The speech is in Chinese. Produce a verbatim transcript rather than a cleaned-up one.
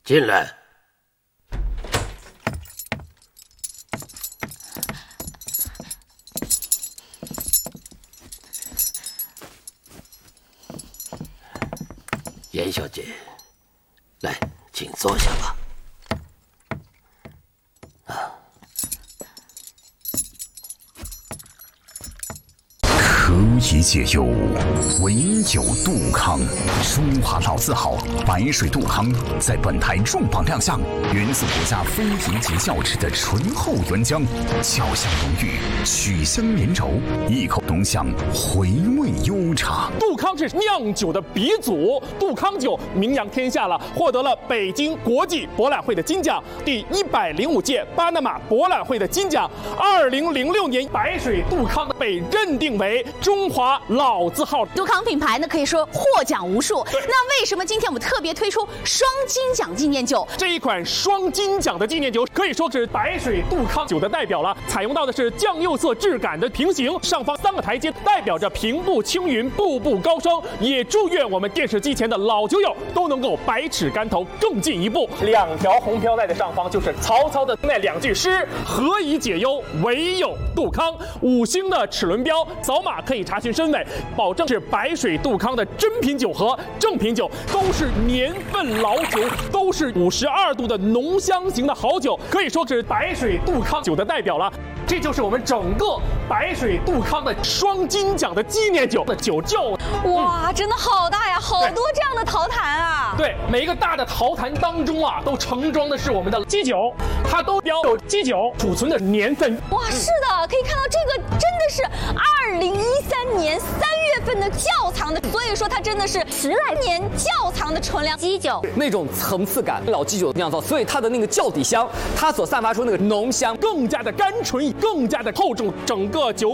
进来。严小姐，来，请坐下吧。啊。 可以解忧，唯有杜康。中华老字号白水杜康在本台重磅亮相，源自国家非一级教制的醇厚原浆，酵香浓郁，曲香绵柔，一口浓香，回味悠长。 杜康是酿酒的鼻祖，杜康酒名扬天下了，获得了北京国际博览会的金奖，第一百零五届巴拿马博览会的金奖。二零零六年，白水杜康被认定为 中华老字号。 杜康品牌呢，可以说获奖无数。那为什么今天我们特别推出双金奖纪念酒？ 这一款双金奖的纪念酒可以说是白水杜康酒的代表了。采用到的是酱釉色质感的瓶型，上方三个台阶代表着平步青云，步步高升。也祝愿我们电视机前的老酒友都能够百尺竿头更进一步。两条红飘带的上方就是曹操的那两句诗：何以解忧，唯有杜康。五星的齿轮标，扫码可以查询身份，保证是白水杜康的真品酒和正品酒，都是年份老酒，都是五十二度的浓香型的好酒，可以说是白水杜康酒的代表了。这就是我们整个白水杜康的双金奖的纪念酒的酒窖。 哇，嗯、真的好大呀，好多这样的陶坛啊！ 对，每一个大的陶坛当中啊，都盛装的是我们的基酒，它都标有基酒储存的年份。 哇，是的，可以看到这个真的是二零一三年三月份的窖藏的，所以说它真的是十来年窖藏的纯粮基酒， 那种层次感，老基酒酿造，所以它的那个窖底香，它所散发出那个浓香更加的甘醇，更加的厚重，整个酒